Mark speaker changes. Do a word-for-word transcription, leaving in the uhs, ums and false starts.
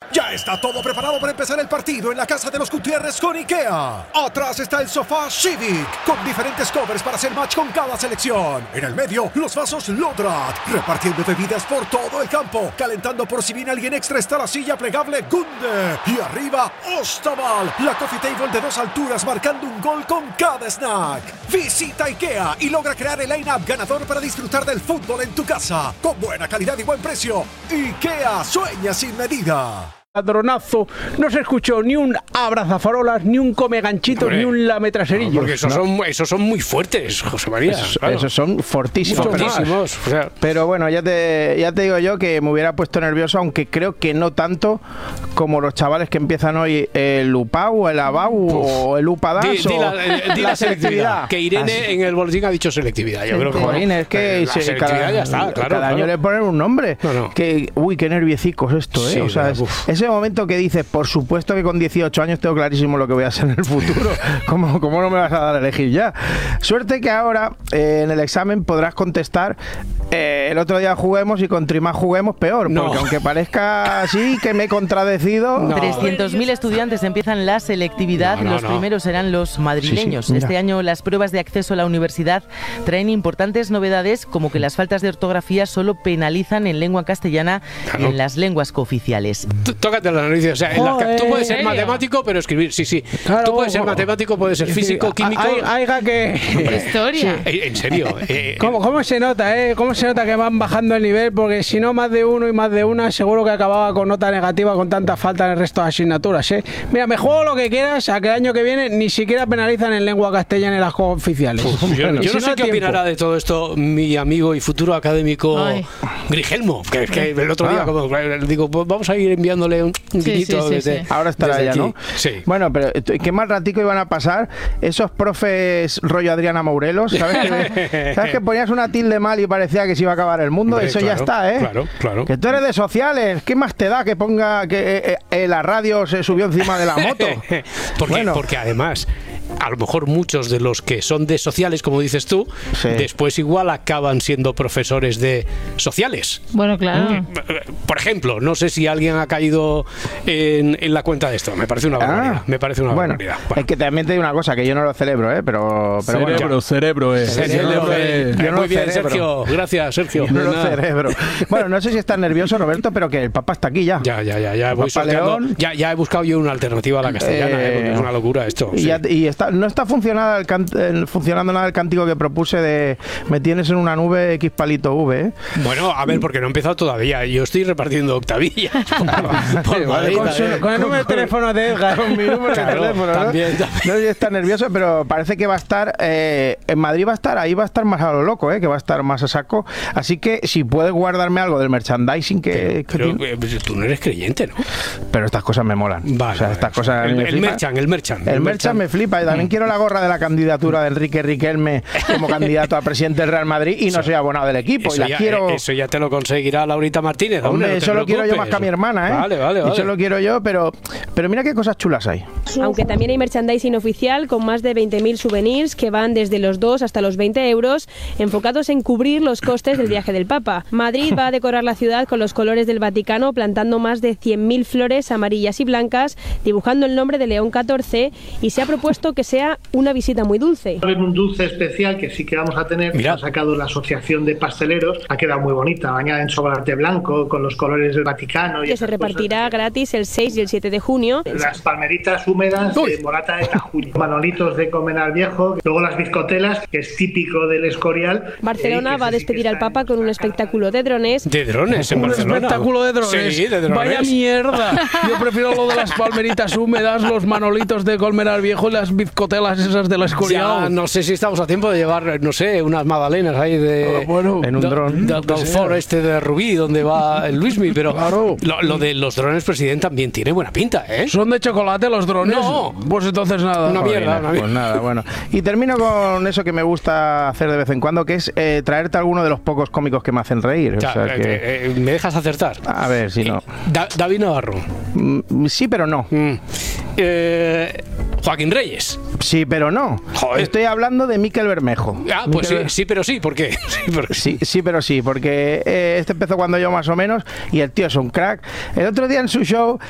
Speaker 1: Ya está todo preparado para empezar el partido en la casa de los Gutiérrez con IKEA. Atrás está el sofá Civic, con diferentes covers para hacer match con cada selección. En el medio, los vasos Lodrat, repartiendo bebidas por todo el campo. Calentando por si viene alguien extra está la silla plegable Gunde. Y arriba, Ostaval, la coffee table de dos alturas marcando un gol con cada snack. Visita IKEA y logra crear el line-up ganador para disfrutar del fútbol en tu casa. Con buena calidad y buen precio. IKEA, sueña sin medida.
Speaker 2: Ladronazo, no se escuchó ni un abrazafarolas, ni un come ganchitos, ni un lametraserillos.
Speaker 3: No, porque esos,
Speaker 2: ¿no?
Speaker 3: son, esos son muy fuertes, José María.
Speaker 2: Esos,
Speaker 3: claro.
Speaker 2: esos son fortísimos.
Speaker 3: Fortísimos. O sea,
Speaker 4: pero bueno, ya te, ya te digo yo que me hubiera puesto nervioso, aunque creo que no tanto como los chavales que empiezan hoy el UPAU, el ABAU Uf. o el UPADAS
Speaker 3: di, di
Speaker 4: o
Speaker 3: la, eh, di la selectividad. Que Irene Así. en el boletín ha dicho selectividad. Yo creo que
Speaker 4: Jorín,
Speaker 3: bueno,
Speaker 4: es que
Speaker 3: eh, la
Speaker 4: se,
Speaker 3: selectividad
Speaker 4: cada,
Speaker 3: ya está, claro.
Speaker 4: Cada
Speaker 3: claro.
Speaker 4: año le ponen un nombre.
Speaker 3: No, no.
Speaker 4: Que, uy, qué nerviecicos esto, ¿eh?
Speaker 3: Sí,
Speaker 4: o sea, es, ese momento que dices, por supuesto que con dieciocho años tengo clarísimo lo que voy a hacer en el futuro. ¿Cómo, cómo no me vas a dar a elegir ya? Suerte que ahora eh, en el examen podrás contestar eh, el otro día juguemos y contra más juguemos peor.
Speaker 3: No.
Speaker 4: Porque aunque parezca así que me he contradecido...
Speaker 5: No. trescientos mil estudiantes empiezan la selectividad.
Speaker 3: No, no,
Speaker 5: los
Speaker 3: no.
Speaker 5: primeros serán los madrileños.
Speaker 4: Sí, sí,
Speaker 5: este año las pruebas de acceso a la universidad traen importantes novedades, como que las faltas de ortografía solo penalizan en lengua castellana claro. y en las lenguas cooficiales.
Speaker 3: T Tócate la nariz. O sea, en la, tú puedes ser matemático, pero escribir, sí, sí. Claro, tú puedes ser matemático, puedes ser físico, químico.
Speaker 2: Haiga que...
Speaker 6: Historia.
Speaker 3: Sí. En serio. Eh,
Speaker 2: ¿Cómo, ¿Cómo se nota, eh? ¿Cómo se nota que van bajando el nivel? Porque si no, más de uno y más de una, seguro que acababa con nota negativa con tanta falta en el resto de asignaturas, ¿eh? Mira, me juego lo que quieras a que el año que viene ni siquiera penalizan en lengua castellana en las oficiales.
Speaker 3: Uf, yo, bueno, yo no si sé no qué tiempo. opinará de todo esto mi amigo y futuro académico Ay. Grigelmo, que, que el otro día, ah. como, digo, pues vamos a ir enviándole un guiñito. Sí, sí,
Speaker 4: desde, sí, sí. Ahora estará ya, ¿no?
Speaker 3: Sí.
Speaker 4: Bueno, pero qué mal ratico iban a pasar esos profes rollo Adriana Mourelos, ¿sabes? que, ¿Sabes que ponías una tilde mal y parecía que se iba a acabar el mundo? Hombre, Eso claro, ya está, ¿eh?
Speaker 3: Claro, claro.
Speaker 4: Que tú eres de sociales, ¿qué más te da que ponga que eh, eh, la radio se subió encima de la moto?
Speaker 3: porque, bueno. porque además... a lo mejor muchos de los que son de sociales, como dices tú, sí. después igual acaban siendo profesores de sociales.
Speaker 6: Bueno, claro.
Speaker 3: Por ejemplo, no sé si alguien ha caído en, en la cuenta de esto. Me parece una barbaridad. Ah, me parece una
Speaker 4: bueno,
Speaker 3: barbaridad. Bueno.
Speaker 4: Es que también te digo una cosa, que yo no lo celebro, ¿eh? Pero, pero
Speaker 2: cerebro,
Speaker 4: bueno,
Speaker 2: cerebro es.
Speaker 3: Cerebro es. Yo no Muy bien, cerebro. Sergio. Gracias, Sergio.
Speaker 4: Yo no lo cerebro. Bueno, no sé si estás nervioso, Roberto, pero que el Papa está aquí ya.
Speaker 3: Ya, ya, ya. Ya, voy ya, ya he buscado yo una alternativa a la castellana, eh, porque es una locura esto.
Speaker 4: Y,
Speaker 3: sí.
Speaker 4: ya, y está, no está funcionando el can, el, funcionando nada el cántico que propuse de me tienes en una nube X palito V, ¿eh?
Speaker 3: Bueno, a ver, porque no he empezado todavía. Yo estoy repartiendo octavillas. por
Speaker 2: vale, con, su, con el número de teléfono de Edgar. Con mi número
Speaker 3: claro,
Speaker 2: de teléfono,
Speaker 3: también,
Speaker 2: ¿no?
Speaker 3: también.
Speaker 4: No sé si está nervioso, pero parece que va a estar eh, en Madrid va a estar, ahí va a estar más a lo loco, ¿eh? Que va a estar más a saco. Así que si puedes guardarme algo del merchandising que...
Speaker 3: Pero,
Speaker 4: que
Speaker 3: pero tú no eres creyente, ¿no?
Speaker 4: Pero estas cosas me molan.
Speaker 3: Vale,
Speaker 4: o sea, estas
Speaker 3: vale.
Speaker 4: cosas
Speaker 3: El,
Speaker 4: me
Speaker 3: el merchan, el merchan.
Speaker 4: El, el merchan me flipa. Y también mm. quiero la gorra de la candidatura de Enrique Riquelme como candidato a presidente del Real Madrid y no soy abonado del equipo.
Speaker 3: Eso,
Speaker 4: y la
Speaker 3: ya,
Speaker 4: quiero...
Speaker 3: eso ya te lo conseguirá Laurita Martínez.
Speaker 4: Hombre,
Speaker 3: hombre, no
Speaker 4: eso lo quiero yo más que a mi hermana, ¿eh?
Speaker 3: Vale, vale, vale.
Speaker 4: Eso lo quiero yo, pero, pero mira qué cosas chulas hay.
Speaker 7: Aunque también hay merchandising oficial con más de veinte mil souvenirs que van desde los dos hasta los veinte euros, enfocados en cubrir los costes del viaje del Papa. Madrid va a decorar la ciudad con los colores del Vaticano, plantando más de cien mil flores amarillas y blancas, dibujando el nombre de León catorce, y se ha propuesto que sea una visita muy dulce.
Speaker 8: Va a haber un dulce especial que sí que vamos a tener, que ha sacado la Asociación de Pasteleros, ha quedado muy bonita, bañada en chocolate blanco, con los colores del Vaticano. Y
Speaker 7: que se repartirá cosas. gratis el seis y el siete de junio.
Speaker 8: Las palmeritas húmedas Uy. de morata de Tajuña, manolitos de Comenar Viejo, luego las bizcotelas, que es típico del Escorial.
Speaker 7: Barcelona va a despedir al Papa con un espectáculo de drones.
Speaker 3: ¿De drones en Barcelona?
Speaker 2: Un espectáculo de drones.
Speaker 3: Sí, de drones.
Speaker 2: Vaya mierda. Yo prefiero lo de las palmeritas húmedas, los manolitos de Colmenar Viejo y las bizcotelas esas de la Escorial.
Speaker 3: Ya, no sé si estamos a tiempo de llevar, no sé, unas magdalenas ahí de...
Speaker 4: Bueno, en un dron.
Speaker 3: Del de, de foro este de Rubí, donde va el Luismi, pero claro. lo, lo de los drones, presidente, también tiene buena pinta, ¿eh?
Speaker 2: ¿Son de chocolate los drones?
Speaker 3: No.
Speaker 2: Pues entonces nada.
Speaker 3: Una mierda, una mierda.
Speaker 4: Pues nada, bueno. Y termino con eso que me gusta hacer de vez en cuando, que es eh, traerte alguno de los pocos cómicos que me hacen reír.
Speaker 3: Ya,
Speaker 4: o sea que...
Speaker 3: eh, eh, ¿me dejas acertar?
Speaker 4: A ver, si no.
Speaker 3: Da David Navarro.
Speaker 4: Mm, sí, pero no.
Speaker 3: Mm. Eh, Joaquín Reyes.
Speaker 4: Sí, pero no.
Speaker 3: Joder.
Speaker 4: Estoy hablando de Miquel Bermejo.
Speaker 3: Ah, pues
Speaker 4: Miquel...
Speaker 3: sí, sí, pero sí, ¿por qué? Sí, porque...
Speaker 4: sí, sí, pero sí, porque eh, este empezó cuando yo más o menos y el tío es un crack. El otro día en su show